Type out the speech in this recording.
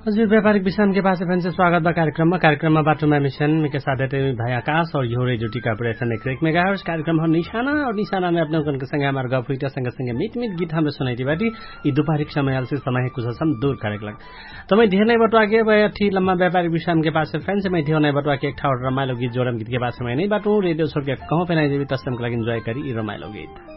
हजुर व्यापारिक विश्राम के पास फिर से स्वागत बा कार्यक्रम में बाटो में मिशन में के साथ भाई आकाश और यो रेडियो टीका ऑपरेशन एक मेगाहर्ट्ज कार्यक्रम हो निशाना में अपने उनके संगे हमारे गप हुई संगे संगे मीठ गीत हमें सुनाई बाटी ये दोपहरिक समय से समय कुछ सम दूर करेक लग तो मैं ढेर नहीं बटवा के अठी लम्बा व्यापारिक विश्राम के पास फैन से मैं ढेर नहीं बटवा के एक ठाउर रमाइलो गीत जोड़म गीत के पास में नहीं बाटू रेडियो छोड़ के कहूँ पे नहीं तस्म के लगे एंजॉय करी रमाइलो गीत